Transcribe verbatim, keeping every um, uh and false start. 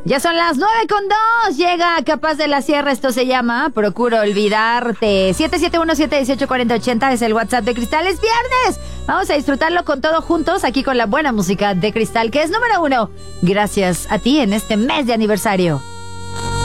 Ya son las nueve con dos. Llega Capaz de la Sierra. Esto se llama Procuro Olvidarte. siete siete uno siete uno ocho cuatro cero ocho es el WhatsApp de Cristal. Es viernes. Vamos a disfrutarlo con todo juntos aquí con la buena música de Cristal, que es número uno. Gracias a ti en este mes de aniversario.